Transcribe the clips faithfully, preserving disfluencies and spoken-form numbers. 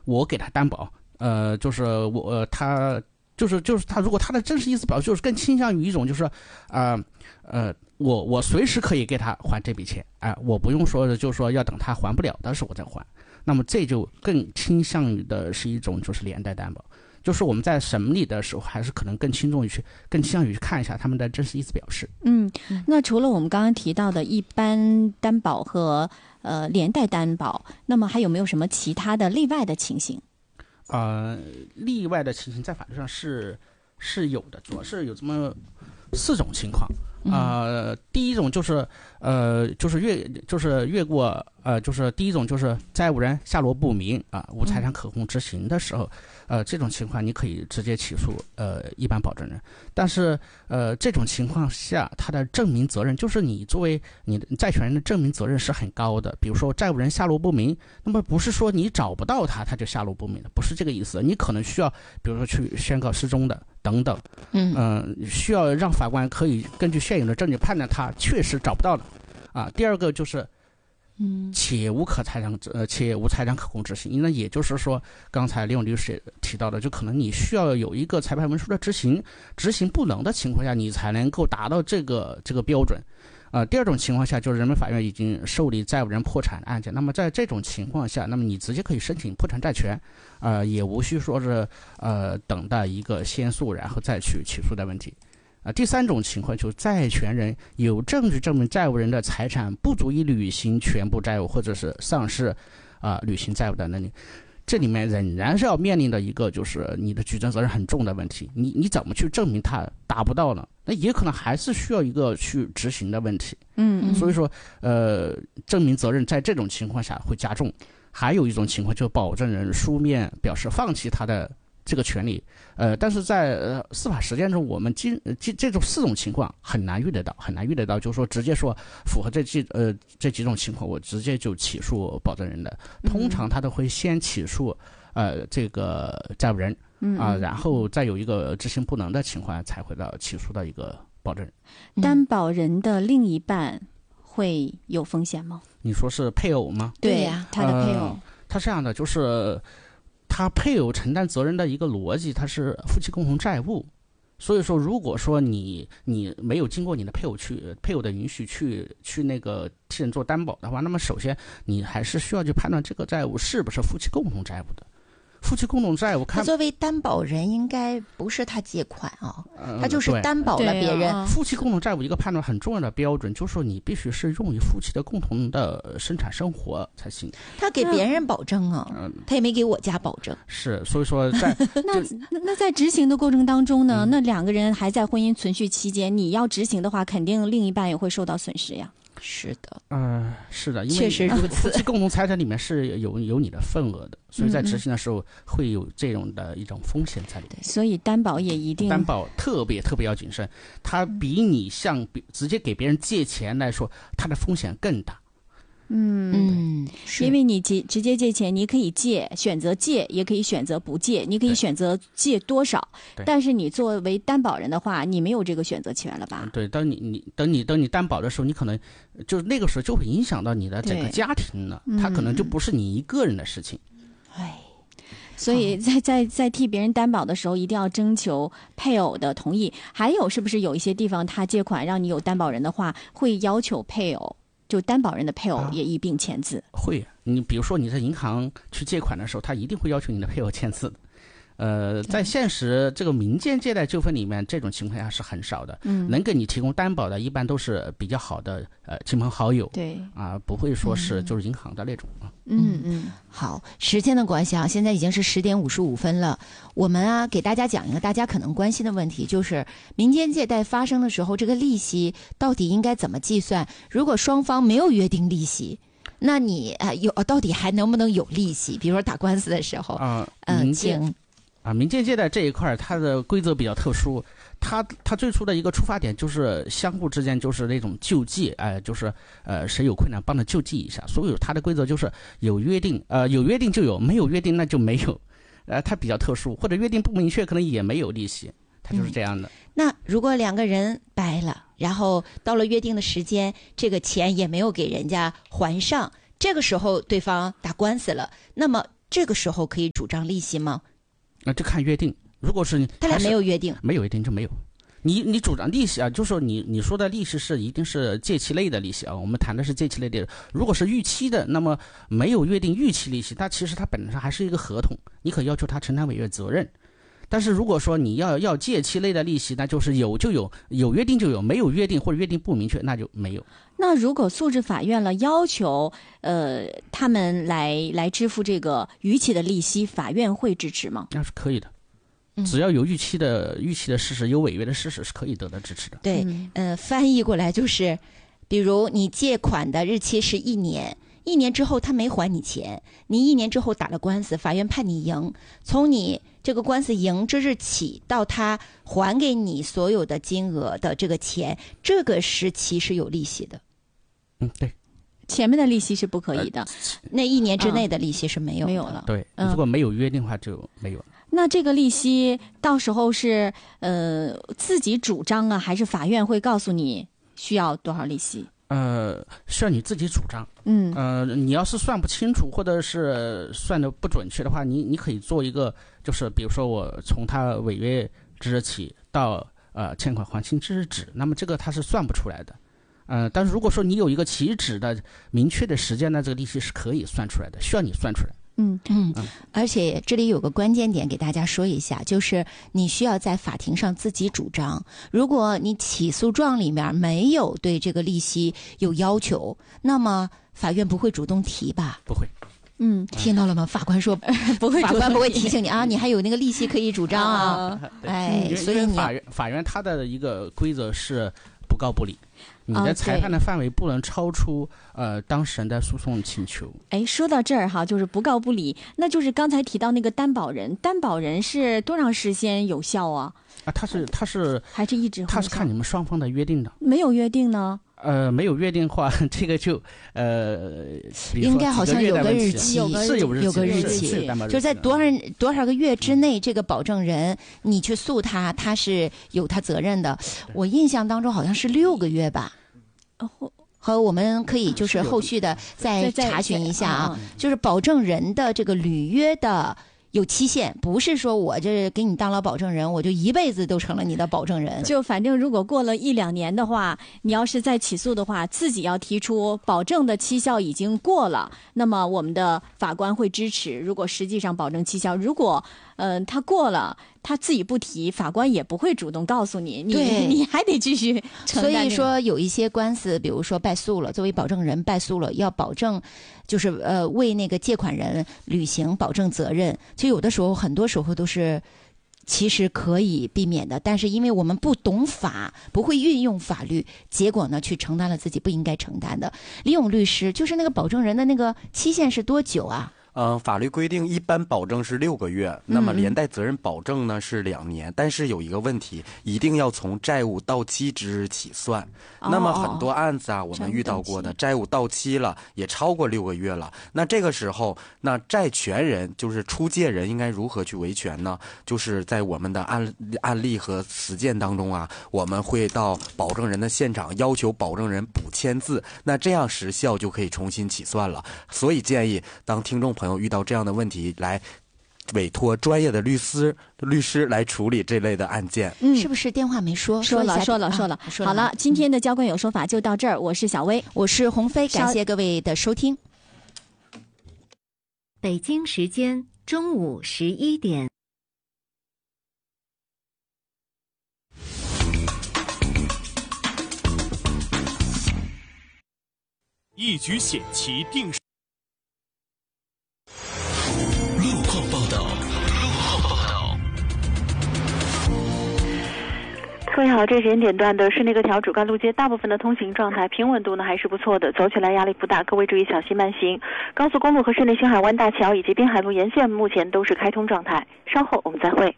我给他担保，呃，就是我、呃、他就是就是他如果他的真实意思表示就是更倾向于一种就是啊 呃, 呃我我随时可以给他还这笔钱，哎、呃，我不用说的就是说要等他还不了的时候我再还，那么这就更倾向于的是一种就是连带担保。就是我们在审理的时候，还是可能更倾重于去，更倾向于去看一下他们的真实意思表示。 嗯，那除了我们刚刚提到的一般担保和呃连带担保，那么还有没有什么其他的例外的情形？ 呃，例外的情形在法律上是是有的，主要是有这么四种情况。呃，第一种就是呃，就是越就是越过呃，就是第一种就是债务人下落不明啊、呃，无财产可供执行的时候，呃，这种情况你可以直接起诉呃一般保证人，但是呃这种情况下，他的证明责任就是你作为你的债权人的证明责任是很高的。比如说债务人下落不明，那么不是说你找不到他他就下落不明的，不是这个意思，你可能需要比如说去宣告失踪的。等等，嗯、呃，需要让法官可以根据现有的证据判断他确实找不到了，啊。第二个就是，嗯，且无可财产呃，且无财产可供执行。那也就是说，刚才李勇律师提到的，就可能你需要有一个裁判文书的执行，执行不能的情况下，你才能够达到这个这个标准。呃，第二种情况下就是人民法院已经受理债务人破产的案件，那么在这种情况下，那么你直接可以申请破产债权，呃，也无需说是呃等待一个先诉然后再去起诉的问题。啊、呃，第三种情况就是债权人有证据证明债务人的财产不足以履行全部债务，或者是丧失啊、呃、履行债务的能力。这里面仍然是要面临的一个就是你的举证责任很重的问题，你你怎么去证明他达不到呢？那也可能还是需要一个去执行的问题。嗯，所以说呃证明责任在这种情况下会加重。还有一种情况就是保证人书面表示放弃他的这个权利，呃，但是在呃司法实践中，我们今这这种四种情况很难遇得到，很难遇得到，就是说直接说符合这几呃这几种情况，我直接就起诉保证人的。通常他都会先起诉呃这个债务人啊、呃，然后再有一个执行不能的情况才会到起诉到一个保证人。 担保人的另一半会有风险吗？ 你说是配偶吗？ 对呀、啊，他的配偶。 呃、他这样的就是。他配偶承担责任的一个逻辑，它是夫妻共同债务，所以说，如果说你你没有经过你的配偶去配偶的允许去去那个替人做担保的话，那么首先你还是需要去判断这个债务是不是夫妻共同债务的。夫妻共同债务看， 他作为担保人应该不是他借款啊、呃，他就是担保了别人。 啊、 夫妻共同债务一个判断很重要的标准，就是说你必须是用于夫妻的共同的生产生活才行。 他给别人保证啊，嗯、他也没给我家保证。 是，所以说在那那在执行的过程当中呢，嗯、那两个人还在婚姻存续期间，你要执行的话，肯定另一半也会受到损失呀。 是的， 呃，是的，因为确实如此。 夫妻共同财产里面是有有你的份额的，所以在执行的时候会有这种的一种风险在里面。 所以担保也一定担保特别特别要谨慎，它比你向直接给别人借钱来说，它的风险更大。 嗯，因为你直直接借钱，你可以借，选择借，也可以选择不借，你可以选择借多少。但是你作为担保人的话，你没有这个选择权了吧？ 对，等你你等你等你担保的时候，你可能就是那个时候就会影响到你的整个家庭了，它可能就不是你一个人的事情。 哎、嗯，所以在在在替别人担保的时候，一定要征求配偶的同意。还有，是不是有一些地方他借款让你有担保人的话，会要求配偶？就担保人的配偶也一并签字、 啊、会，你比如说你在银行去借款的时候，他一定会要求你的配偶签字的。呃，在现实这个民间借贷纠纷里面，这种情况下是很少的。嗯，能给你提供担保的，一般都是比较好的呃亲朋好友。 对啊，不会说是就是银行的那种啊。 嗯嗯，好，时间的关系啊，现在已经是十点五十五分了。我们啊，给大家讲一个大家可能关心的问题，就是民间借贷发生的时候，这个利息到底应该怎么计算？如果双方没有约定利息，那你啊有到底还能不能有利息？比如说打官司的时候啊，呃，请。啊，民间借贷这一块它的规则比较特殊，它它最初的一个出发点就是相互之间就是那种救济，哎、呃，就是呃谁有困难帮着救济一下，所以它的规则就是有约定，呃有约定就有，没有约定那就没有，呃它比较特殊，或者约定不明确可能也没有利息，它就是这样的。 嗯、那如果两个人掰了，然后到了约定的时间，这个钱也没有给人家还上，这个时候对方打官司了，那么这个时候可以主张利息吗？ 那就看约定。如果是他俩没有约定， 没有约定就没有。你你主张利息啊，就是说你你说的利息是一定是借期类的利息啊，我们谈的是借期类的。如果是逾期的，那么没有约定逾期利息，它其实它本身还是一个合同，你可以要求他承担违约责任。但是如果说你要要借期类的利息，那就是有就有，有约定就有，没有约定或者约定不明确，那就没有。 那如果诉至法院了，要求呃他们来来支付这个逾期的利息，法院会支持吗？ 那是可以的。只要有逾期的逾期的事实，有违约的事实，是可以得到支持的。 对，呃，翻译过来就是，比如你借款的日期是一年，一年之后他没还你钱，你一年之后打了官司，法院判你赢，从你这个官司赢之日起到他还给你所有的金额的这个钱，这个时期是有利息的。 嗯，对。 前面的利息是不可以的， 呃、 那一年之内的利息是没有、 嗯、没有了。 对，如果没有约定的话就没有了。 那这个利息到时候是呃自己主张啊，还是法院会告诉你需要多少利息？ 呃，需要你自己主张。 嗯， 呃，你要是算不清楚或者是算的不准确的话，你你可以做一个，就是比如说我从他违约之日起到呃欠款还清之日止，那么这个它是算不出来的。呃，但是如果说你有一个起止的明确的时间呢，这个利息是可以算出来的，需要你算出来。 嗯嗯，而且这里有个关键点给大家说一下，就是你需要在法庭上自己主张。如果你起诉状里面没有对这个利息有要求，那么法院不会主动提吧？ 不会。 嗯， 听到了吗？法官说不会， 法官不会提醒你啊，你还有那个利息可以主张啊。哎，所以你法院法院它的一个规则是不告不理。你的裁判的范围不能超出、呃当事人的诉讼请求。 哎，说到这儿哈，就是不告不理，那就是刚才提到那个担保人，担保人是多长时间有效啊？ 啊，他是他是还是一直他是看你们双方的约定的。 没有约定呢？ 呃，没有约定的话，这个就呃， 应该好像有个日期， 是有有个日期，就在多少多少个月之内，这个保证人你去诉他，他是有他责任的。我印象当中好像是六个月吧。和我们可以就是后续的再查询一下啊，就是保证人的这个履约的有期限，不是说我这给你当了保证人，我就一辈子都成了你的保证人。 就反正如果过了一两年的话，你要是再起诉的话，自己要提出保证的期效已经过了，那么我们的法官会支持。如果实际上保证期效，如果嗯、呃、他过了，他自己不提，法官也不会主动告诉你，你你还得继续承担、这个。 所以说有一些官司，比如说败诉了，作为保证人败诉了，要保证就是呃为那个借款人履行保证责任。其实有的时候，很多时候都是其实可以避免的，但是因为我们不懂法，不会运用法律，结果呢去承担了自己不应该承担的。李勇律师，就是那个保证人的那个期限是多久啊？ 嗯、呃，法律规定一般保证是六个月，那么连带责任保证呢是两年、嗯，但是有一个问题，一定要从债务到期之日起算。哦、那么很多案子啊，我们遇到过的债务到期了，也超过六个月了。那这个时候，那债权人就是出借人应该如何去维权呢？就是在我们的案案例和实践当中啊，我们会到保证人的现场要求保证人补签字，那这样时效就可以重新起算了。所以建议当听众朋友遇到这样的问题，来委托专业的律师律师来处理这类的案件。 嗯，是不是电话没说？ 说了说了说了、啊、说了。好了，今天的交官有说法就到这儿。我是小薇， 我是鸿飞，感谢各位的收听。 北京时间中午十一点。 一举险棋定。 路况报道，路况报道。 各位好，这个时间点段的是那个条主干路街，大部分的通行状态平稳度呢还是不错的，走起来压力不大，各位注意小心慢行。高速公路和市内星海湾大桥以及滨海路沿线目前都是开通状态，稍后我们再会。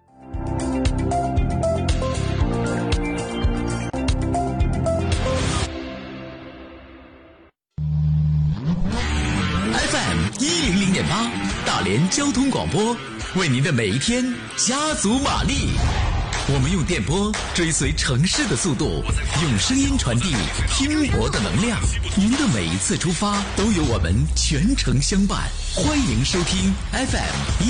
F M 一零零点八，大连交通广播，为您的每一天加足马力。 我们用电波追随城市的速度，用声音传递拼搏的能量。您的每一次出发都有我们全程相伴。欢迎收听 F M